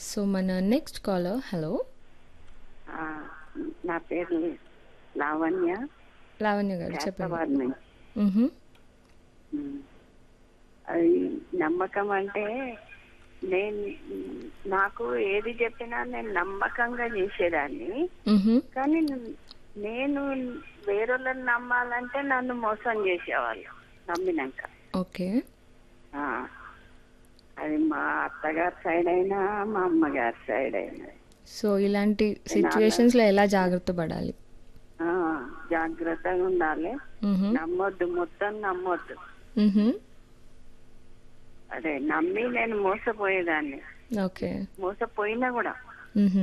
So మన next caller hello ఆ, నా పేరు లావణ్య, లావణ్య గారు చెప్పండి. శాతవాడ్ నుంచి. మ్హూ. ఉమ్. అది నమ్మకం అంటే నేను నాకు ఏది చెప్పినా నేను నమ్మకంగా చేసేదాన్ని. మ్హూ. కానీ నేను వేరొళ్ళని నమ్మాలంటే నన్ను మోసం చేసేవాళ్ళు నమ్మినాక. ఓకే. ఆ, అది మా అత్తగారి సైడ్ అయినా మా అమ్మగారి సైడ్ అయినా. సో ఇలాంటి సిచ్యువేషన్స్లో ఎలా జాగ్రత్త పడాలి? ఆ, జాగ్రత్తగా ఉండాలి. మ్హూ. నమ్మొద్దు, మొత్తం నమ్మొద్దు. మ్హూ. అదే నమ్మి నేను మోసపోయేదాన్ని, ఓకే. మోసపోయినా కూడా మ్హూ.